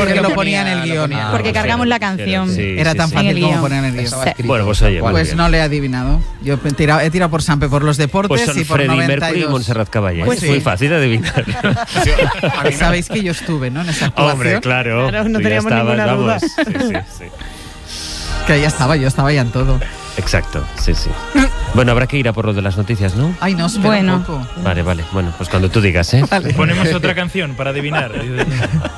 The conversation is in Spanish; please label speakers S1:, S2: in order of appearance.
S1: porque lo ponía en el guión.
S2: Porque cargamos la canción.
S1: Era tan fácil como poner en el guión.
S3: Bueno, pues oye.
S1: Pues no le he adivinado. Yo he tirado por Sampe, por los deportes
S3: pues son
S1: y por
S3: Freddie
S1: 92.
S3: Mercury y Montserrat Caballé.
S1: Pues
S3: es muy fácil de adivinar.
S1: Sabéis que yo estuve, ¿no? En esa actuación.
S3: Hombre, claro.
S2: No teníamos ninguna duda.
S3: Sí.
S1: Que ya estaba, yo estaba ya en todo.
S3: Exacto, sí. Bueno, habrá que ir a por lo de las noticias, ¿no?
S1: Ay, no, espera un poco.
S3: Vale. Bueno, pues cuando tú digas, ¿eh?
S4: Ponemos otra canción para adivinar.